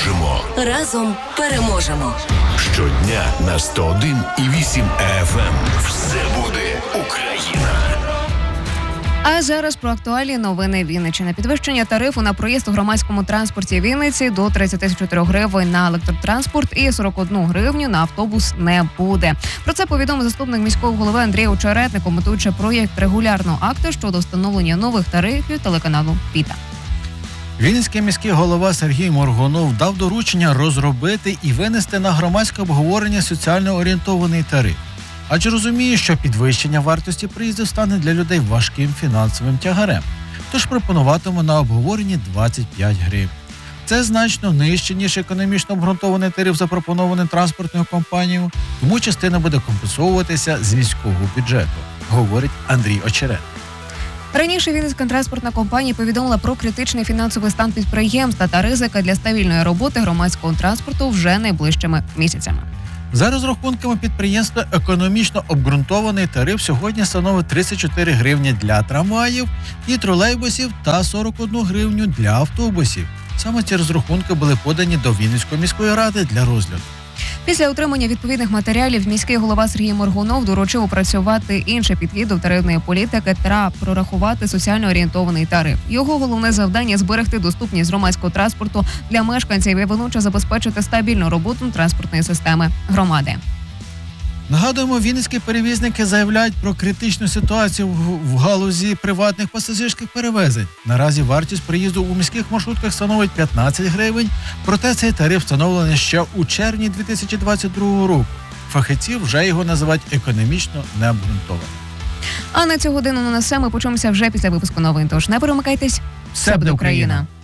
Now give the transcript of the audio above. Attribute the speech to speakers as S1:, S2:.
S1: можемо.
S2: Разом переможемо.
S1: Щодня на 101,8 FM. Все буде Україна.
S3: А зараз про актуальні новини Вінниччини. Підвищення тарифу на проїзд у громадському транспорті Вінниці до 34 гривень на електротранспорт і 41 гривню на автобус не буде. Про це повідомив заступник міського голови Андрій Очеретник, коментуючи проєкт регулярного акту щодо встановлення нових тарифів телеканалу «Віта».
S4: Вінницький міський голова Сергій Моргунов дав доручення розробити і винести на громадське обговорення соціально орієнтований тариф. Адже розуміє, що підвищення вартості проїзду стане для людей важким фінансовим тягарем. Тож пропонуватиме на обговоренні 25 гривень. Це значно нижче, ніж економічно обґрунтований тариф, запропонований транспортною компанією, тому частина буде компенсовуватися з міського бюджету, говорить Андрій Очерет.
S3: Раніше Вінницька транспортна компанія повідомила про критичний фінансовий стан підприємства та ризики для стабільної роботи громадського транспорту вже найближчими місяцями.
S4: За розрахунками підприємства, економічно обґрунтований тариф сьогодні становить 34 гривні для трамваїв і тролейбусів та 41 гривню для автобусів. Саме ці розрахунки були подані до Вінницької міської ради для розгляду.
S3: Після отримання відповідних матеріалів міський голова Сергій Моргунов доручив опрацювати інший підхід до тарифної політики та прорахувати соціально орієнтований тариф. Його головне завдання – зберегти доступність громадського транспорту для мешканців і водночас забезпечити стабільну роботу транспортної системи громади.
S4: Нагадуємо, вінницькі перевізники заявляють про критичну ситуацію в галузі приватних пасажирських перевезень. Наразі вартість проїзду у міських маршрутках становить 15 гривень, проте цей тариф встановлений ще у червні 2022 року. Фахівці вже його називають економічно необґрунтованим.
S3: А на цю годину на все ми почуємося вже після випуску новин. Тож не перемикайтесь. Все буде Україна!